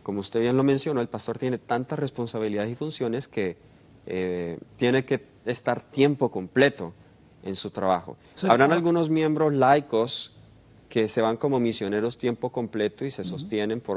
como usted bien lo mencionó, el pastor tiene tantas responsabilidades y funciones que tiene que estar tiempo completo en su trabajo. Sí. Habrán algunos miembros laicos que se van como misioneros tiempo completo y se sostienen por